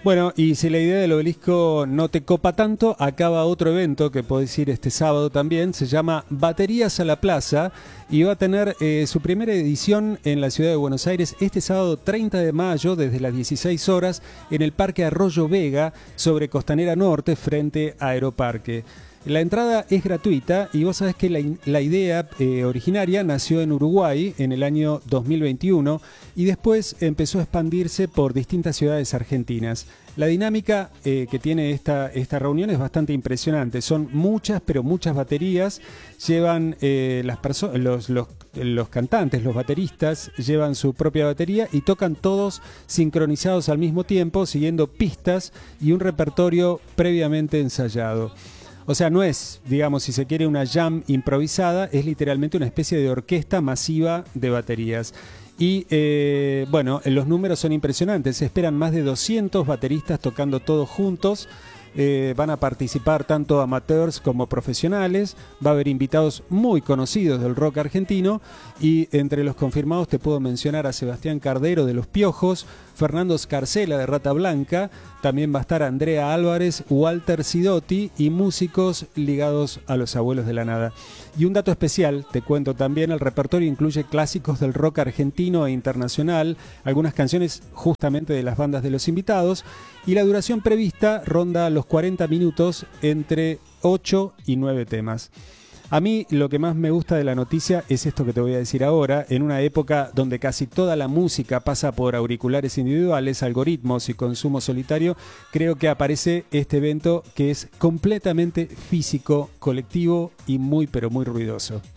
Bueno, y si la idea del obelisco no te copa tanto, acaba otro evento que podés ir este sábado también, se llama Baterías a la Plaza y va a tener su primera edición en la ciudad de Buenos Aires este sábado 30 de mayo desde las 16 horas en el Parque Arroyo Vega sobre Costanera Norte frente a Aeroparque. La entrada es gratuita y vos sabés que la idea originaria nació en Uruguay en el año 2021 y después empezó a expandirse por distintas ciudades argentinas. La dinámica que tiene esta reunión es bastante impresionante. Son muchas, pero muchas baterías. Llevan los cantantes, los bateristas, llevan su propia batería y tocan todos sincronizados al mismo tiempo, siguiendo pistas y un repertorio previamente ensayado. O sea, no es, digamos, si se quiere, una jam improvisada, es literalmente una especie de orquesta masiva de baterías. Y bueno, los números son impresionantes, se esperan más de 200 bateristas tocando todos juntos. Van a participar tanto amateurs como profesionales, va a haber invitados muy conocidos del rock argentino y entre los confirmados te puedo mencionar a Sebastián Cardero de Los Piojos, Fernando Scarcella de Rata Blanca, también va a estar Andrea Álvarez, Walter Sidotti y músicos ligados a los Abuelos de la Nada. Y un dato especial, te cuento también, el repertorio incluye clásicos del rock argentino e internacional, algunas canciones justamente de las bandas de los invitados, y la duración prevista ronda los 40 minutos entre 8 y 9 temas. A mí lo que más me gusta de la noticia es esto que te voy a decir ahora. En una época donde casi toda la música pasa por auriculares individuales, algoritmos y consumo solitario, creo que aparece este evento que es completamente físico, colectivo y muy pero muy ruidoso.